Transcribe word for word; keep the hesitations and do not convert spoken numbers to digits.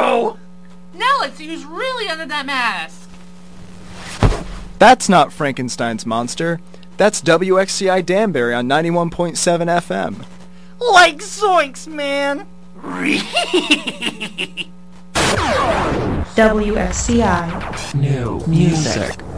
No! Now let's see who's really under that mask. That's not Frankenstein's monster. That's W X C I Danbury on ninety-one point seven F M. Like zoinks, man! W X C I. New music.